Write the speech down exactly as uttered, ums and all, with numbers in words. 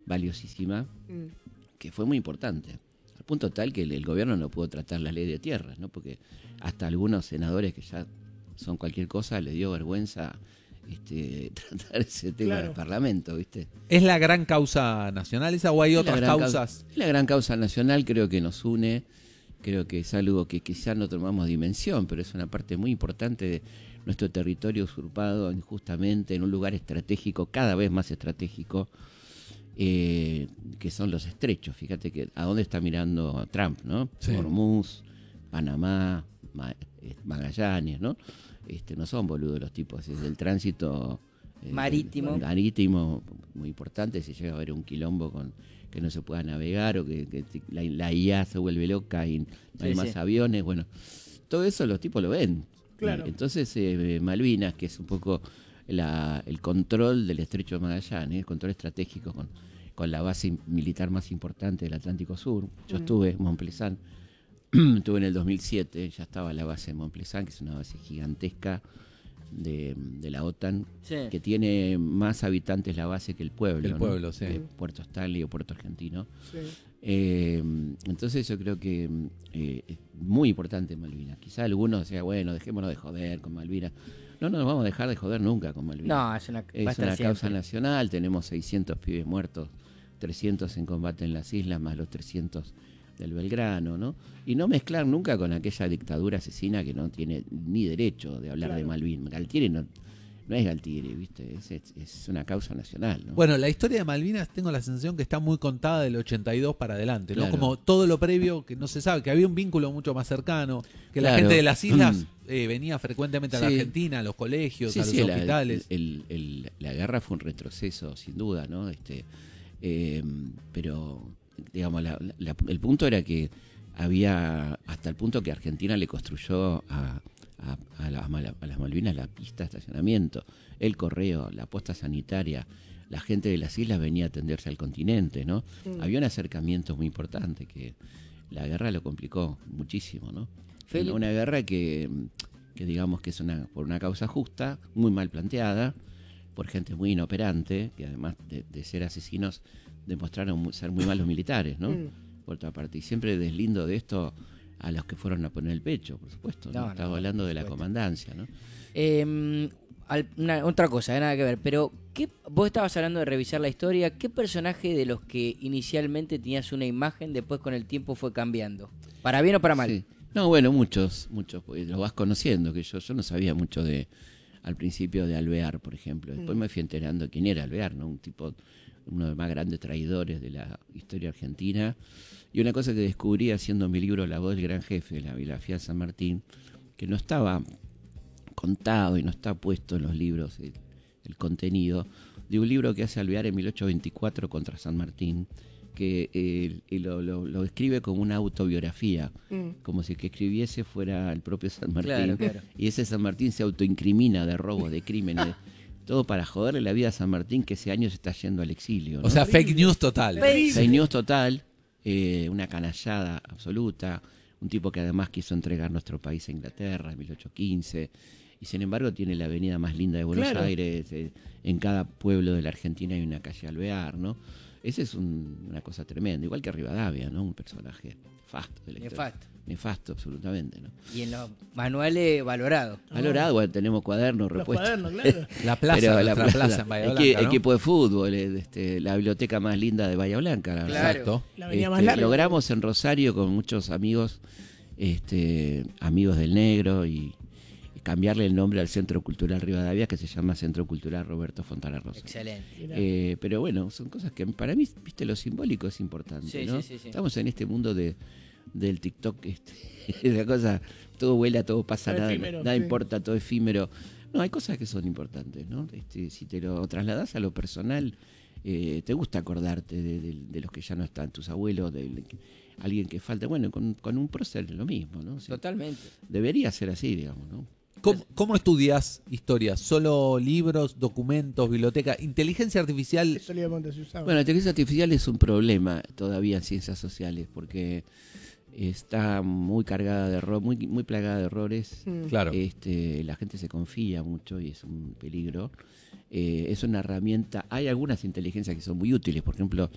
valiosísima, Mm. que fue muy importante. Al punto tal que el, el gobierno no pudo tratar la ley de tierras, ¿no? Porque hasta algunos senadores que ya son cualquier cosa les dio vergüenza este, tratar ese tema Claro. del Parlamento, ¿viste? ¿Es la gran causa nacional esa o hay Es la otras gran causas? causa- es la gran causa nacional, creo que nos une, creo que es algo que quizás no tomamos dimensión, pero es una parte muy importante de nuestro territorio usurpado injustamente en un lugar estratégico, cada vez más estratégico, eh, que son los estrechos. Fíjate que a dónde está mirando Trump, ¿no? Sí. Hormuz, Panamá, Ma- eh, Magallanes, ¿no? Este, no son boludos los tipos, es el tránsito eh, Marítimo. el- marítimo muy importante. Si llega a haber un quilombo con que no se pueda navegar o que, que la, la I A se vuelve loca y no hay Sí, más sí. aviones, bueno, todo eso los tipos lo ven. Claro. Y entonces eh, Malvinas, que es un poco la, el control del estrecho de Magallanes, el control estratégico con, con la base militar más importante del Atlántico Sur. Yo Mm. estuve en Montplezán, estuve en el dos mil siete, ya estaba la base de Montplezán, que es una base gigantesca de, de la OTAN, Sí. que tiene más habitantes la base que el pueblo. El ¿no? pueblo, sí. Que Puerto Stanley o Puerto Argentino. Sí. Eh, entonces yo creo que eh, es muy importante Malvinas. Quizá algunos decían, bueno, dejémonos de joder con Malvinas. No, no nos vamos a dejar de joder nunca con Malvinas. No, es una, va a Es estar una causa siempre. nacional, tenemos seiscientos pibes muertos, trescientos en combate en las islas, más los trescientos del Belgrano, ¿no? Y no mezclar nunca con aquella dictadura asesina que no tiene ni derecho de hablar Claro. de Malvinas. Galtieri no, no es Galtieri, ¿viste? Es, es, es una causa nacional, ¿no? Bueno, la historia de Malvinas tengo la sensación que está muy contada del ochenta y dos para adelante, ¿no? Claro. Como todo lo previo que no se sabe, que había un vínculo mucho más cercano, que la Claro. gente de las islas eh, venía frecuentemente a la Sí. Argentina, a los colegios, Sí, a los sí, la- hospitales. el- el- el- la guerra fue un retroceso, sin duda, ¿no? Este, eh, pero, digamos, la- la- el punto era que había, hasta el punto que Argentina le construyó a, a- a las, Mal- a las Malvinas la pista de estacionamiento, el correo, la posta sanitaria. La gente de las islas venía a atenderse al continente, ¿no? Mm. Había un acercamiento muy importante que la guerra lo complicó muchísimo, ¿no? Felipe. Una guerra que, que digamos que es una por una causa justa, muy mal planteada, por gente muy inoperante, que además de, de ser asesinos demostraron mu- ser muy malos militares, ¿no? Mm. Por otra parte, y siempre deslindo de esto a los que fueron a poner el pecho, por supuesto, ¿no? No, no, Estaba por hablando de la supuesto. comandancia, ¿no? Eh, al- una- otra cosa, eh, nada que ver, pero ¿qué, vos estabas hablando de revisar la historia, ¿qué personaje de los que inicialmente tenías una imagen después con el tiempo fue cambiando? ¿Para bien o para mal? Sí. No, bueno, muchos, muchos, porque los vas conociendo, que yo, yo no sabía mucho de, al principio de Alvear, por ejemplo. Después Mm. me fui enterando de quién era Alvear, ¿no? Un tipo, uno de los más grandes traidores de la historia argentina. Y una cosa que descubrí haciendo mi libro La voz del gran jefe, de la biografía de San Martín, que no estaba contado y no está puesto en los libros el, el contenido, de un libro que hace Alvear en mil ochocientos veinticuatro contra San Martín, que eh, y lo, lo- lo escribe como una autobiografía, Mm. como si el que escribiese fuera el propio San Martín. Claro, claro. Y ese San Martín se autoincrimina de robos, de crímenes, todo para joderle la vida a San Martín, que ese año se está yendo al exilio, ¿no? O sea, fake news total. Terrible. Fake news total, eh, una canallada absoluta, un tipo que además quiso entregar nuestro país a Inglaterra en mil ochocientos quince, y sin embargo tiene la avenida más linda de Buenos Claro. Aires, eh, en cada pueblo de la Argentina hay una calle Alvear, ¿no? Esa es un- una cosa tremenda, igual que Rivadavia, ¿no? Un personaje nefasto de la historia. Nefasto. Nefasto, absolutamente, ¿no? Y en los manuales valorado. Valorado, bueno, tenemos cuadernos Los repuestos. cuadernos, claro. La plaza, Pero nuestra plaza en Bahía equi- Blanca, ¿no? equipo de fútbol, eh, este, la biblioteca más linda de Bahía Blanca, la verdad. Claro. Exacto. La avenida más Este, larga. logramos en Rosario con muchos amigos, este, amigos del Negro, y, y cambiarle el nombre al Centro Cultural Rivadavia, que se llama Centro Cultural Roberto Fontana Rosa. Excelente. Mirá. Eh, pero bueno, son cosas que para mí, viste, lo simbólico es importante, Sí, ¿no? sí, sí, sí. Estamos en este mundo de del TikTok, este, esa cosa, todo vuela, todo pasa, Todo nada, efímero, nada sí. importa, todo efímero. No, hay cosas que son importantes, ¿no? Este, si te lo trasladas a lo personal, eh, te gusta acordarte de, de- de los que ya no están, tus abuelos, de, de alguien que falta. Bueno, con, con un prócer es lo mismo, ¿no? O sea, Totalmente. debería ser así, digamos, ¿no? ¿Cómo, cómo estudias historia? ¿Solo libros, documentos, biblioteca? ¿Inteligencia artificial? Eso le iba a preguntar si usaba. Bueno, la inteligencia artificial es un problema todavía en ciencias sociales, porque está muy cargada de errores, muy, muy plagada de errores. Mm. Claro. Este, la gente se confía mucho y es un peligro. Eh, es una herramienta. Hay algunas inteligencias que son muy útiles, por ejemplo,